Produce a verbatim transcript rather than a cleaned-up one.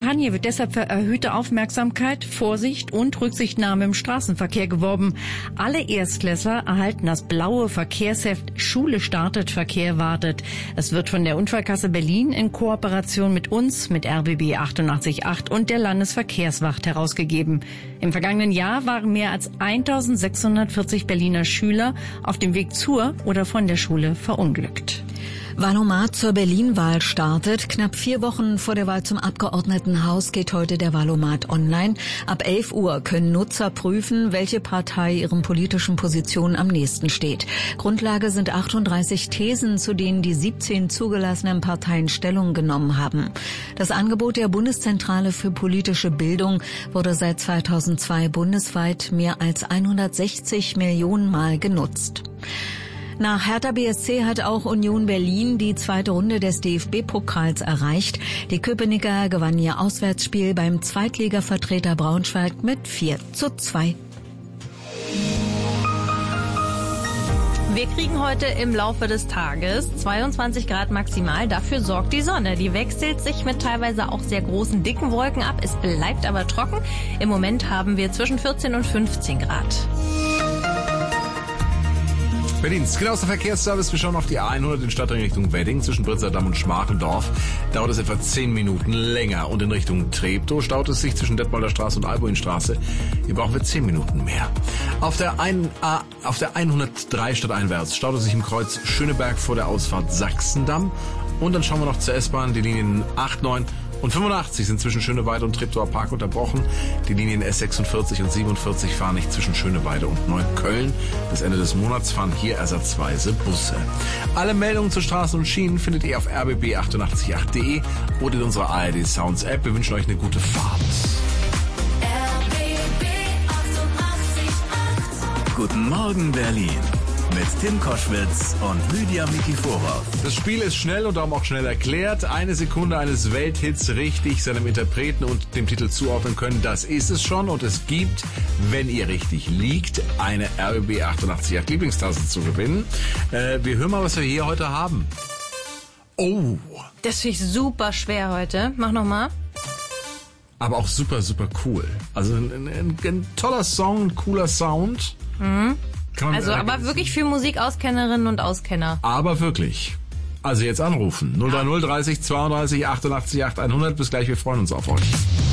Kampagne wird deshalb für erhöhte Aufmerksamkeit, Vorsicht und Rücksichtnahme im Straßenverkehr geworben. Alle Erstklässler erhalten das blaue Verkehrsheft Schule startet, Verkehr wartet. Es wird von der Unfallkasse Berlin in Kooperation mit uns, mit R B B achtundachtzig Komma acht und der Landesverkehrswacht herausgegeben. Im vergangenen Jahr waren mehr als eintausendsechshundertvierzig Berliner Schüler auf dem Weg zur oder von der Schule verunglückt. Wahlomat zur Berlin-Wahl startet. Knapp vier Wochen vor der Wahl zum Abgeordnetenhaus geht heute der Wahlomat online. Ab elf Uhr können Nutzer prüfen, welche Partei ihren politischen Positionen am nächsten steht. Grundlage sind achtunddreißig Thesen, zu denen die siebzehn zugelassenen Parteien Stellung genommen haben. Das Angebot der Bundeszentrale für politische Bildung wurde seit zweitausendzwei bundesweit mehr als hundertsechzig Millionen Mal genutzt. Nach Hertha B S C hat auch Union Berlin die zweite Runde des D F B-Pokals erreicht. Die Köpenicker gewannen ihr Auswärtsspiel beim Zweitligavertreter Braunschweig mit vier zu zwei. Wir kriegen heute im Laufe des Tages zweiundzwanzig Grad maximal. Dafür sorgt die Sonne. Die wechselt sich mit teilweise auch sehr großen, dicken Wolken ab. Es bleibt aber trocken. Im Moment haben wir zwischen vierzehn und fünfzehn Grad. Berlins genauester Verkehrsservice. Wir schauen auf die A hundert in Stadtring Richtung Wedding zwischen Pritzerdamm und Schmargendorf. Dauert es etwa zehn Minuten länger. Und in Richtung Treptow staut es sich zwischen Detmolder Straße und Albuinstraße. Hier brauchen wir zehn Minuten mehr. Auf der, ein, A, auf der hundertdrei stadteinwärts staut es sich im Kreuz Schöneberg vor der Ausfahrt Sachsendamm. Und dann schauen wir noch zur S-Bahn. Die Linien acht, neun und fünfundachtzig sind zwischen Schöneweide und Treptower Park unterbrochen. Die Linien S sechsundvierzig und siebenundvierzig fahren nicht zwischen Schöneweide und Neukölln. Bis Ende des Monats fahren hier ersatzweise Busse. Alle Meldungen zu Straßen und Schienen findet ihr auf r b b achtundachtzig Komma acht punkt de oder in unserer A R D Sounds App. Wir wünschen euch eine gute Fahrt. R B B achtundachtzig Komma acht. Guten Morgen, Berlin. Mit Tim Koschwitz und Lydia Mikiforov. Das Spiel ist schnell und darum auch schnell erklärt. Eine Sekunde eines Welthits richtig seinem Interpreten und dem Titel zuordnen können, das ist es schon. Und es gibt, wenn ihr richtig liegt, eine R B B achtundachtzig Komma acht Lieblingstasse zu gewinnen. Äh, wir hören mal, was wir hier heute haben. Oh. Das finde ich super schwer heute. Mach nochmal. Aber auch super, super cool. Also ein, ein, ein toller Song, ein cooler Sound. Mhm. Also aber wirklich für Musikaustkennerinnen und Auskenner. Aber wirklich. Also jetzt anrufen. null drei null dreißig zweiunddreißig achtundachtzig acht hundert. Bis gleich, wir freuen uns auf euch.